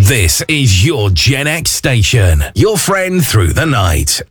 This is your Gen X station, your friend through the night.